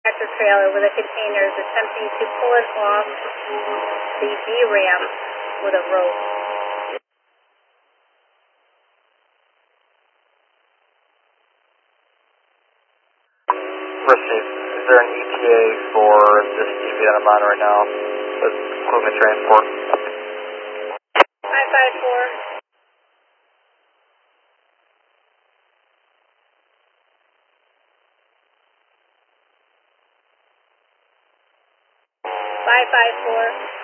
tractor trailer with a container is attempting to pull it off the D-ramp with a rope. Received. Is there an ETA for this deviant I'm on right now? That's equipment transport. 554. 554.